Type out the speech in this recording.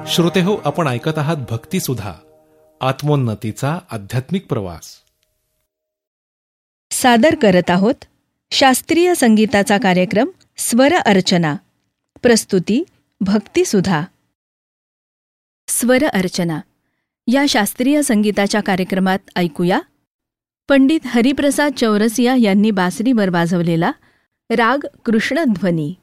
श्रोतेहो, आपण ऐकत आहात भक्तिसुधा, आत्मोन्नतीचा आध्यात्मिक प्रवास. सादर करत आहोत शास्त्रीय संगीताचा कार्यक्रम स्वर अर्चना. प्रस्तुती भक्तिसुधा. स्वर अर्चना या शास्त्रीय संगीताच्या कार्यक्रमात ऐकूया पंडित हरिप्रसाद चौरसिया यांनी बासरीवर वाजवलेला राग कृष्णध्वनी.